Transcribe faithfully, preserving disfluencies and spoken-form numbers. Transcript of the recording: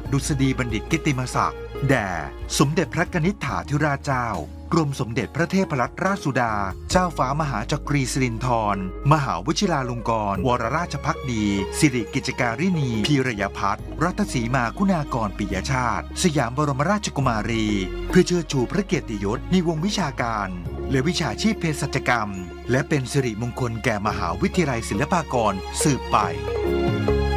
ดุษฎีบัณฑิตกิตติมศักดิ์แด่สมเด็จพระกนิษฐาธิราชเจ้ากรมสมเด็จพระเทพรัตนราชสุดาเจ้าฟ้ามหาจักรีสิรินธรมหาวชิราลงกรณวรราชภักดีสิริกิจการินีพีรยพัฒน์รัตสีมาคุณากรปิยชาติสยามบรมราชกุมารีเพื่อเชิดชูพระเกียรติยศในวงวิชาการและวิชาชีพเภสัชกรรมและเป็นสิริมงคลแก่มหาวิทยาลัยศิลปากรสืบไป